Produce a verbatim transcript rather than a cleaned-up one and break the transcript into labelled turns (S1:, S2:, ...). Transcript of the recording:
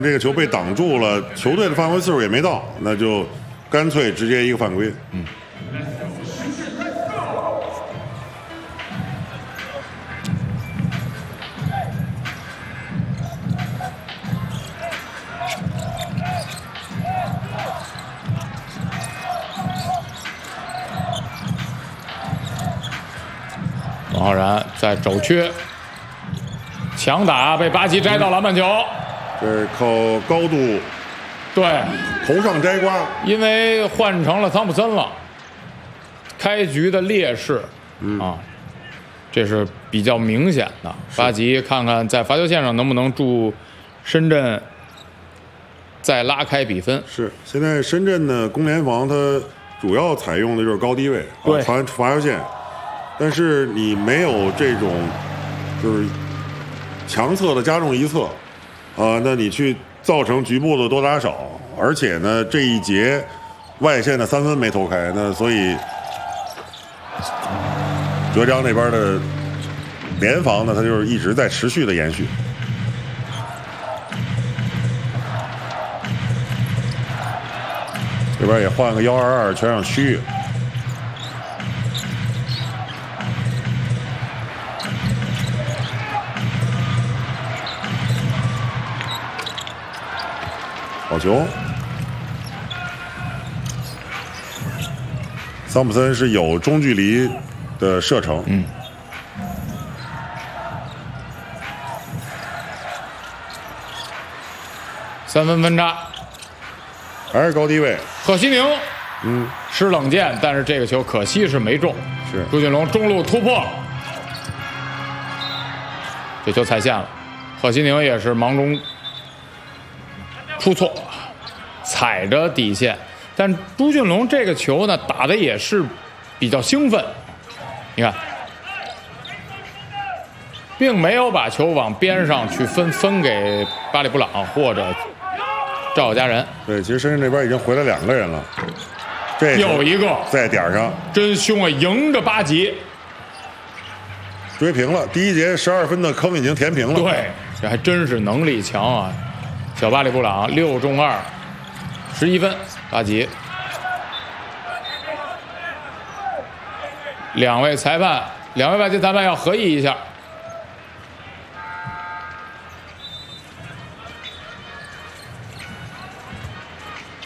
S1: 这个球被挡住了，球队的犯规次数也没到，那就干脆直接一个犯规。嗯。
S2: 王浩然在肘缺，强打被巴吉摘到篮板球。
S1: 这是靠高度，
S2: 对，
S1: 头上摘瓜，
S2: 因为换成了汤普森了，开局的劣势、嗯、啊，这是比较明显的。巴吉看看在罚球线上能不能助深圳再拉开比分。
S1: 是，现在深圳的攻联防它主要采用的就是高低位，
S2: 对，
S1: 罚罚球线，但是你没有这种就是强侧的加重一侧。啊、呃，那你去造成局部的多打少，而且呢，这一节外线的三分没投开，那所以浙江那边的联防呢，它就是一直在持续的延续。这边也换个幺二二全场区域。好球！桑普森是有中距离的射程，
S2: 嗯，三分分差，
S1: 还是高低位。
S2: 贺西宁，
S1: 嗯，
S2: 施冷箭，但是这个球可惜是没中。
S1: 是
S2: 朱俊龙中路突破，这球踩线了。贺西宁也是忙中出错，踩着底线，但朱俊龙这个球呢打的也是比较兴奋，你看，并没有把球往边上去分分给巴里布朗或者赵小佳人。
S1: 对，其实深圳这边已经回来两个人了，这
S2: 有一个
S1: 在点上，
S2: 真凶啊，迎着巴吉
S1: 追平了。第一节十二分的坑已经填平了。
S2: 对，这还真是能力强啊。小巴里布朗六中二，十一分。巴吉，两位裁判，两位外籍裁判要合议一下。